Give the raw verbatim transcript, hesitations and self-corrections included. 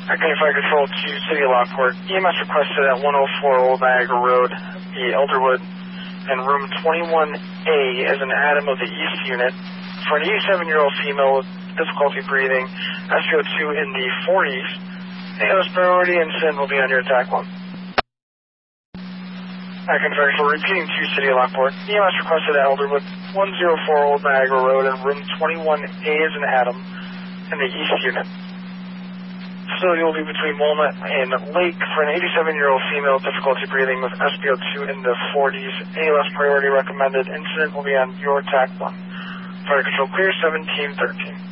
Okay, Fire Control to City of Lockport. E M S requested at one oh four Old Niagara Road, the Elderwood, and room twenty-one A as an Adam of the East unit for an eighty-seven-year-old female with difficulty breathing, S P O two in the forties. A L S priority incident will be on your attack one. Icon Fire Control repeating to City of Lockport. E M S requested at Elderwood, one oh four Old Niagara Road, and room twenty-one A as an Adam in the East unit. Facility will be between Walnut and Lake for an eighty-seven-year-old female with difficulty breathing with S P O two in the forties. A L S priority recommended. Incident will be on your attack one. Fire Control clear, seventeen thirteen.